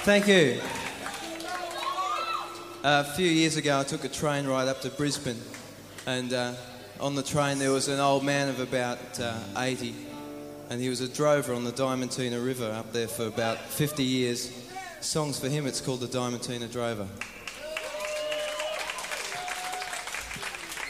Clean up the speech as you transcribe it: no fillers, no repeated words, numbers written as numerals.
Thank you. A few years ago I took a train ride up to Brisbane, and on the train there was an old man of about 80, and he was a drover on the Diamantina River up there for about 50 years. Songs for him, it's called the Diamantina Drover.